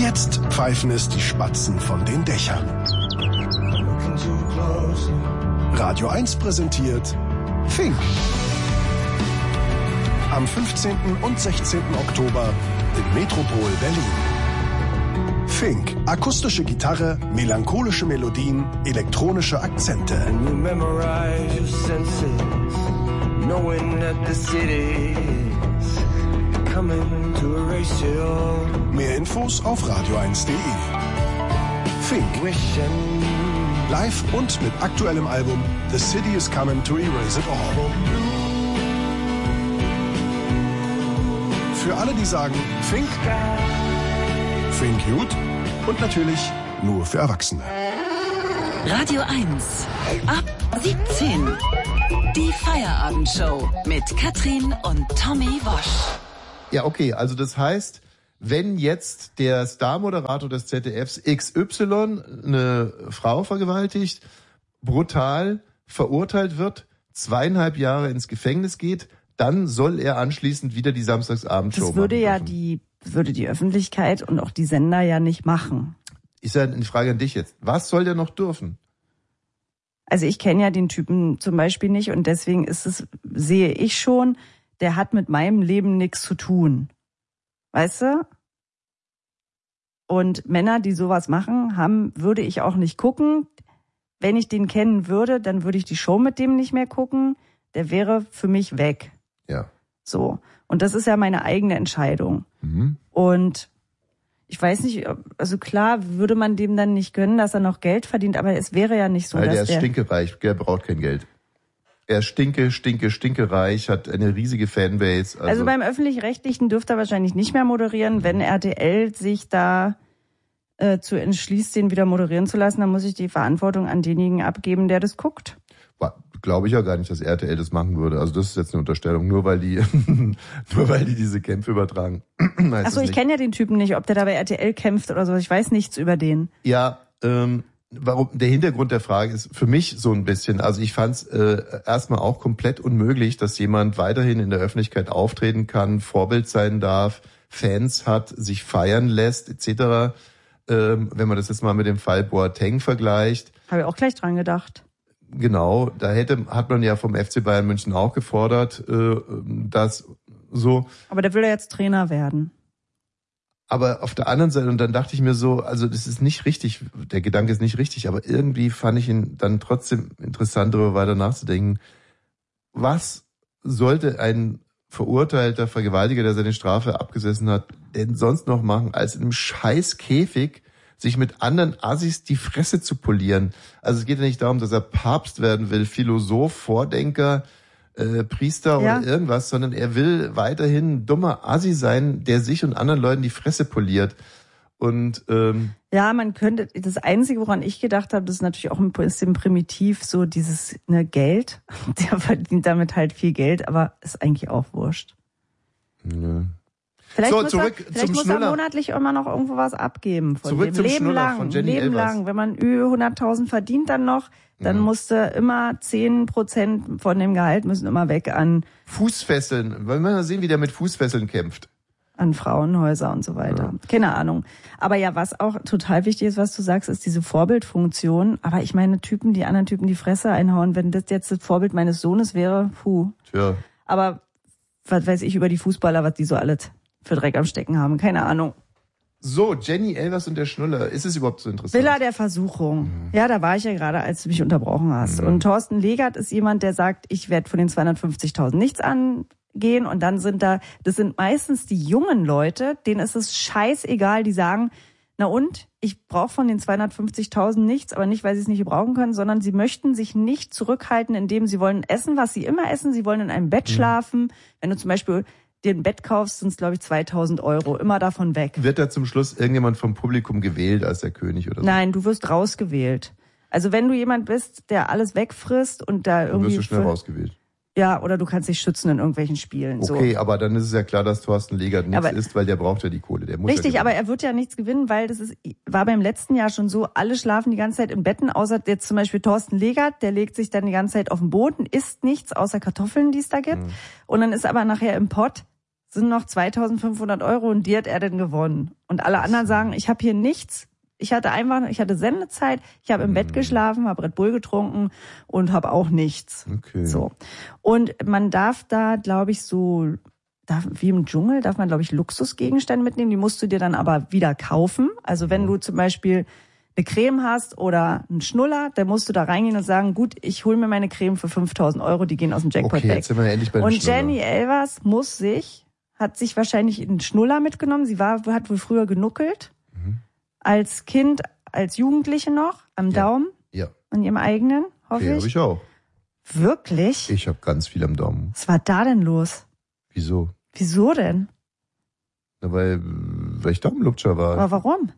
Jetzt pfeifen es die Spatzen von den Dächern. Radio 1 präsentiert Fink. Am 15. und 16. Oktober im Metropol Berlin. Fink. Akustische Gitarre, melancholische Melodien, elektronische Akzente. Mehr Infos auf radio1.de. Fink. Live und mit aktuellem Album The City is Coming to Erase It All. Für alle, die sagen Fink, Fink gut und natürlich nur für Erwachsene. Radio 1 ab 17. Die Feierabendshow mit Katrin und Tommy Wosch. Ja, okay, also das heißt, wenn jetzt der Star-Moderator des ZDFs XY eine Frau vergewaltigt, brutal verurteilt wird, 2,5 Jahre ins Gefängnis geht, dann soll er anschließend wieder die Samstagsabendshow machen. Das würde ja würde die Öffentlichkeit und auch die Sender ja nicht machen. Ich sage eine Frage an dich jetzt. Was soll der noch dürfen? Also ich kenne ja den Typen zum Beispiel nicht und deswegen sehe ich schon, der hat mit meinem Leben nichts zu tun. Weißt du? Und Männer, die sowas machen, würde ich auch nicht gucken. Wenn ich den kennen würde, dann würde ich die Show mit dem nicht mehr gucken. Der wäre für mich weg. Ja. So. Und das ist ja meine eigene Entscheidung. Mhm. Und ich weiß nicht, also klar würde man dem dann nicht gönnen, dass er noch Geld verdient, aber es wäre ja nicht so, weil dass der ist stinkereich, der braucht kein Geld. Er ist stinkereich, hat eine riesige Fanbase. Also beim Öffentlich-Rechtlichen dürfte er wahrscheinlich nicht mehr moderieren. Wenn RTL sich da zu entschließt, den wieder moderieren zu lassen, dann muss ich die Verantwortung an denjenigen abgeben, der das guckt. Glaube ich ja gar nicht, dass RTL das machen würde. Also das ist jetzt eine Unterstellung, nur weil die diese Kämpfe übertragen. Achso, ich kenne ja den Typen nicht, ob der da bei RTL kämpft oder so. Ich weiß nichts über den. Ja, warum? Der Hintergrund der Frage ist für mich so ein bisschen, also ich fand es erstmal auch komplett unmöglich, dass jemand weiterhin in der Öffentlichkeit auftreten kann, Vorbild sein darf, Fans hat, sich feiern lässt, etc. Wenn man das jetzt mal mit dem Fall Boateng vergleicht. Habe ich auch gleich dran gedacht. Genau, hat man ja vom FC Bayern München auch gefordert, dass so. Aber der will ja jetzt Trainer werden. Aber auf der anderen Seite, und dann dachte ich mir so, also das ist nicht richtig, der Gedanke ist nicht richtig, aber irgendwie fand ich ihn dann trotzdem interessant, darüber weiter nachzudenken. Was sollte ein verurteilter Vergewaltiger, der seine Strafe abgesessen hat, denn sonst noch machen, als in einem scheiß Käfig sich mit anderen Assis die Fresse zu polieren? Also es geht ja nicht darum, dass er Papst werden will, Philosoph, Vordenker, Priester oder irgendwas, sondern er will weiterhin ein dummer Assi sein, der sich und anderen Leuten die Fresse poliert. Und ja, man könnte, das Einzige, woran ich gedacht habe, das ist natürlich auch ein bisschen primitiv, so dieses Geld. Der verdient damit halt viel Geld, aber ist eigentlich auch wurscht. Ja. Vielleicht zum muss Schnuller. er monatlich immer noch irgendwo was abgeben. Von Zurück dem zum Leben Schnuller lang, von Jenny Leben Elvers. lang. Wenn man über 100.000 verdient dann noch, dann musste immer 10% von dem Gehalt müssen immer weg an Fußfesseln. Wollen wir mal sehen, wie der mit Fußfesseln kämpft. An Frauenhäuser und so weiter. Ja. Keine Ahnung. Aber ja, was auch total wichtig ist, was du sagst, ist diese Vorbildfunktion. Aber ich meine, die anderen Typen die Fresse einhauen, wenn das jetzt das Vorbild meines Sohnes wäre, Tja. Aber was weiß ich über die Fußballer, was die so alles für Dreck am Stecken haben. Keine Ahnung. So, Jenny Elvers und der Schnuller. Ist es überhaupt so interessant? Villa der Versuchung. Ja, da war ich ja gerade, als du mich unterbrochen hast. Und Thorsten Legert ist jemand, der sagt, ich werde von den 250.000 nichts angehen. Und dann das sind meistens die jungen Leute, denen ist es scheißegal, die sagen, na und, ich brauche von den 250.000 nichts, aber nicht, weil sie es nicht gebrauchen können, sondern sie möchten sich nicht zurückhalten, indem sie wollen essen, was sie immer essen. Sie wollen in einem Bett schlafen. Wenn du zum Beispiel dir ein Bett kaufst, sind es, glaube ich, 2.000 Euro. Immer davon weg. Wird da zum Schluss irgendjemand vom Publikum gewählt als der König oder so? Nein, du wirst rausgewählt. Also wenn du jemand bist, der alles wegfrisst und da irgendwie... Dann wirst du schnell rausgewählt. Ja, oder du kannst dich schützen in irgendwelchen Spielen. Okay, so. aber dann ist es ja klar, dass Thorsten Legert nichts ist, weil der braucht ja die Kohle. Der muss richtig, ja aber er wird ja nichts gewinnen, weil war beim letzten Jahr schon so, alle schlafen die ganze Zeit in Betten, außer jetzt zum Beispiel Thorsten Legert, der legt sich dann die ganze Zeit auf den Boden, isst nichts außer Kartoffeln, die es da gibt. Und dann ist aber nachher im Pott sind noch 2.500 Euro und die hat er denn gewonnen. Und alle anderen sagen, ich habe hier nichts. Ich hatte Sendezeit, ich habe im Bett geschlafen, habe Red Bull getrunken und habe auch nichts. Okay. So. Und man darf da, glaube ich, wie im Dschungel, darf man, glaube ich, Luxusgegenstände mitnehmen. Die musst du dir dann aber wieder kaufen. Also wenn du zum Beispiel eine Creme hast oder einen Schnuller, dann musst du da reingehen und sagen, gut, ich hole mir meine Creme für 5.000 Euro, die gehen aus dem Jackpot okay, weg. Jetzt sind wir endlich bei den und Schnuller. Jenny Elvers hat sich wahrscheinlich einen Schnuller mitgenommen. Sie hat wohl früher genuckelt. Als Kind, als Jugendliche noch, am Daumen. Ja. An ihrem eigenen, hoffe Okay, ich. habe ich auch. Wirklich? Ich habe ganz viel am Daumen. Was war da denn los? Wieso? Wieso denn? Na, weil ich Daumenlutscher war. Aber warum?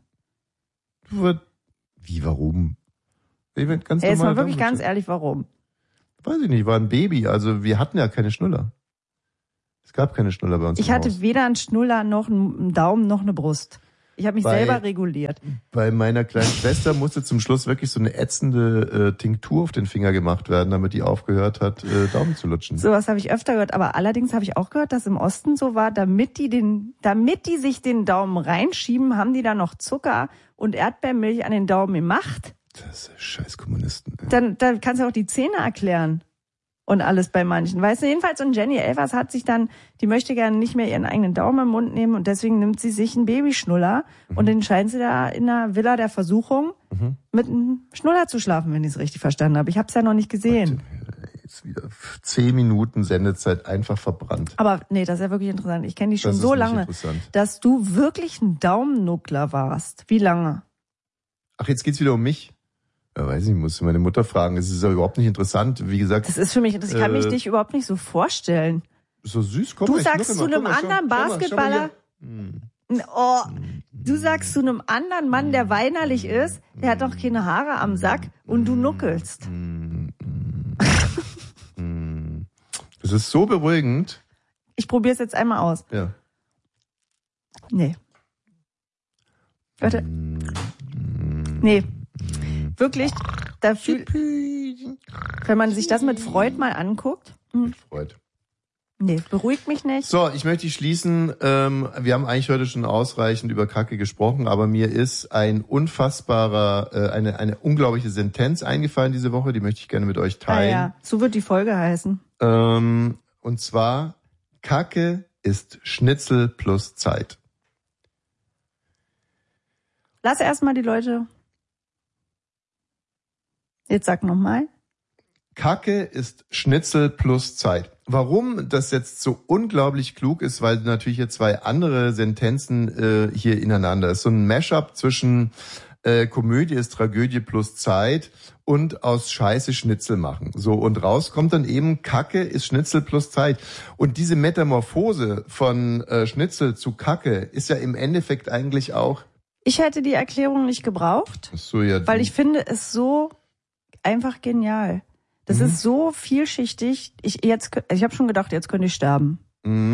Wie, warum? Ich bin ganz Jetzt normal mal wirklich ganz Daumenlutscher. ehrlich, warum? Weiß ich nicht, war ein Baby. Also wir hatten ja keine Schnuller. Es gab keine Schnuller bei uns Ich im hatte Haus. weder einen Schnuller noch einen Daumen noch eine Brust. Ich habe mich selber reguliert. Bei meiner kleinen Schwester musste zum Schluss wirklich so eine ätzende Tinktur auf den Finger gemacht werden, damit die aufgehört hat, Daumen zu lutschen. Sowas habe ich öfter gehört. Aber allerdings habe ich auch gehört, dass im Osten so war, damit die sich den Daumen reinschieben, haben die da noch Zucker und Erdbeermilch an den Daumen gemacht. Das ist scheiß Kommunisten. Dann kannst du auch die Zähne erklären. Und alles bei manchen. Weißt du, jedenfalls, und Jenny Elvers die möchte gerne nicht mehr ihren eigenen Daumen im Mund nehmen und deswegen nimmt sie sich einen Babyschnuller und den scheint sie da in einer Villa der Versuchung mit einem Schnuller zu schlafen, wenn ich es richtig verstanden habe. Ich habe es ja noch nicht gesehen. Jetzt wieder 10 Minuten Sendezeit einfach verbrannt. Aber nee, das ist ja wirklich interessant. Ich kenne dich schon Das ist so nicht lange, interessant. dass du wirklich ein Daumennuckler warst. Wie lange? Ach, jetzt geht's wieder um mich. Ja, weiß ich, muss meine Mutter fragen. Es ist ja überhaupt nicht interessant. Wie gesagt, Das ist für mich, ich kann mich dich überhaupt nicht so vorstellen. so süß. Komm Du mal, sagst zu einem anderen Basketballer, du sagst zu einem anderen Mann, der weinerlich ist, der hat doch keine Haare am Sack und du nuckelst. Das ist so beruhigend. Ich probiere es jetzt einmal aus. Ja. Nee. Warte. Nee. Wirklich, wenn man sich das mit Freud mal anguckt. Mit Freud. Nee, beruhigt mich nicht. So, ich möchte schließen. Wir haben eigentlich heute schon ausreichend über Kacke gesprochen, aber mir ist ein unfassbarer, eine unglaubliche Sentenz eingefallen diese Woche, die möchte ich gerne mit euch teilen. Ja, so wird die Folge heißen. Und zwar, Kacke ist Schnitzel plus Zeit. Lass erstmal die Leute. Jetzt sag nochmal. Kacke ist Schnitzel plus Zeit. Warum das jetzt so unglaublich klug ist, weil natürlich hier zwei andere Sentenzen hier ineinander ist. So ein Mashup zwischen Komödie ist Tragödie plus Zeit und aus Scheiße Schnitzel machen. So, und raus kommt dann eben Kacke ist Schnitzel plus Zeit. Und diese Metamorphose von Schnitzel zu Kacke ist ja im Endeffekt eigentlich auch... Ich hätte die Erklärung nicht gebraucht, So, ja, weil ich finde es so einfach genial. Das ist so vielschichtig. Ich habe schon gedacht, jetzt könnte ich sterben.